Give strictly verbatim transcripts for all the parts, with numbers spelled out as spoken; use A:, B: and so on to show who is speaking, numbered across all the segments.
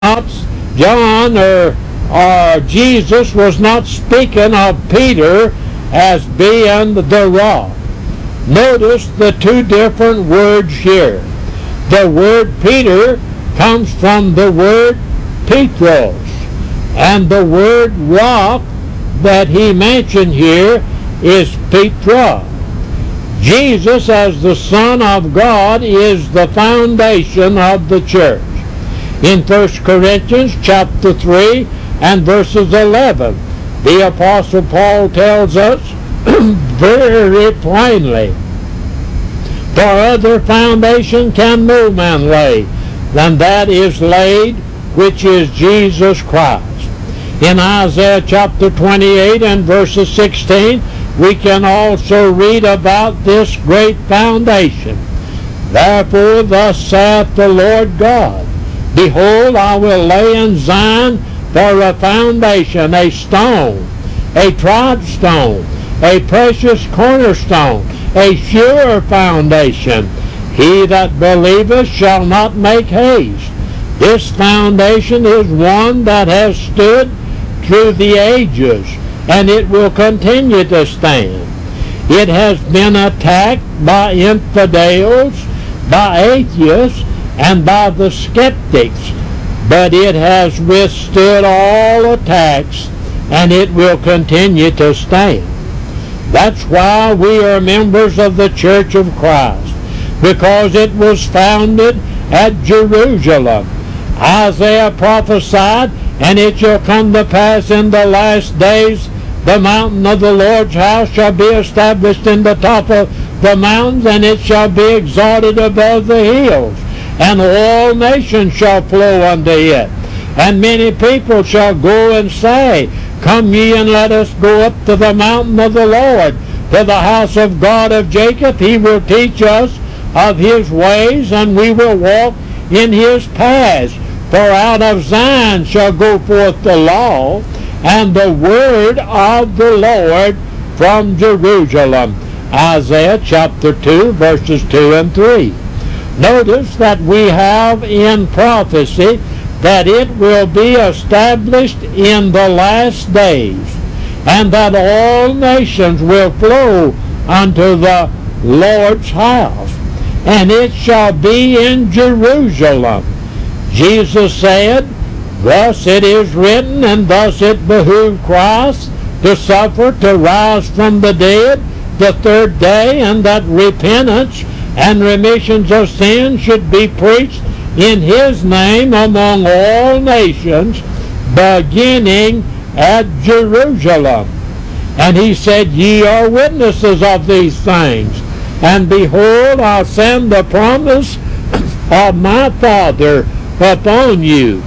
A: not, John or, or Jesus was not speaking of Peter as being the rock. Notice the two different words here. The word Peter comes from the word Petros, and the word rock that he mentioned here is Petra. Jesus, as the Son of God, is the foundation of the church. In First Corinthians chapter three and verses eleven, the Apostle Paul tells us very plainly, "For other foundation can no man lay than that is laid, which is Jesus Christ." In Isaiah chapter twenty-eight and verses sixteen, we can also read about this great foundation. "Therefore thus saith the Lord God, Behold, I will lay in Zion for a foundation, a stone, a tried stone, a precious cornerstone, a sure foundation. He that believeth shall not make haste." This foundation is one that has stood through the ages, and it will continue to stand. It has been attacked by infidels, by atheists, and by the skeptics, but it has withstood all attacks, and it will continue to stand. That's why we are members of the Church of Christ, because it was founded at Jerusalem. Isaiah prophesied, "And it shall come to pass in the last days, the mountain of the Lord's house shall be established in the top of the mountains, and it shall be exalted above the hills. And all nations shall flow unto it. And many people shall go and say, Come ye and let us go up to the mountain of the Lord, to the house of God of Jacob. He will teach us of his ways, and we will walk in his paths. For out of Zion shall go forth the law, and the word of the Lord from Jerusalem." Isaiah chapter two, verses two and three. Notice that we have in prophecy that it will be established in the last days, and that all nations will flow unto the Lord's house, and it shall be in Jerusalem. Jesus said, "Thus it is written, and thus it behooved Christ to suffer, to rise from the dead the third day, and that repentance and remissions of sins should be preached in his name among all nations, beginning at Jerusalem." And he said, "Ye are witnesses of these things. And behold, I send the promise of my Father upon you.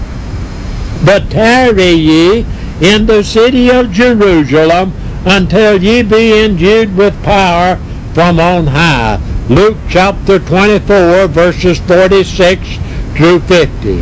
A: But tarry ye in the city of Jerusalem until ye be endued with power from on high." Luke chapter twenty-four, verses forty-six through fifty.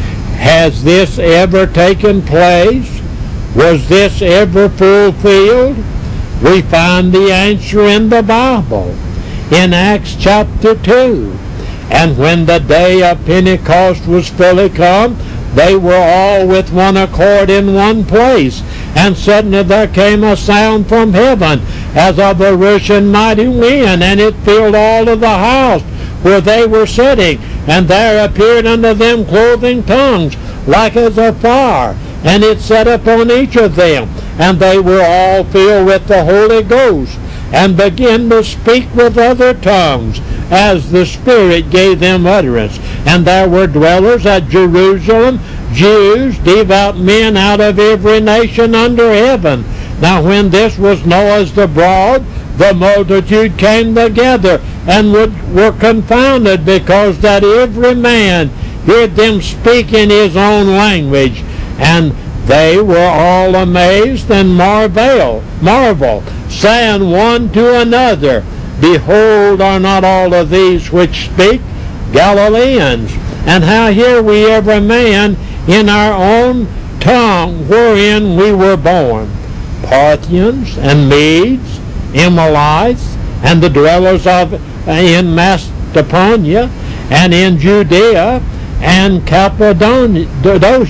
A: Has this ever taken place? Was this ever fulfilled? We find the answer in the Bible. In Acts chapter two. "And when the day of Pentecost was fully come, they were all with one accord in one place. And suddenly there came a sound from heaven, as of a rushing mighty wind, and it filled all of the house where they were sitting. And there appeared unto them cloven tongues, like as of fire, and it sat upon each of them. And they were all filled with the Holy Ghost, and began to speak with other tongues, as the Spirit gave them utterance. And there were dwellers at Jerusalem, Jews, devout men out of every nation under heaven. Now when this was noised abroad, the multitude came together, and would, were confounded, because that every man heard them speak in his own language. And they were all amazed and marvel, marvel, saying one to another, Behold, are not all of these which speak Galileans? And how hear we every man in our own tongue wherein we were born? Parthians and Medes, Amalekites, and the dwellers of in Macedonia, and in Judea, and Cappadocia.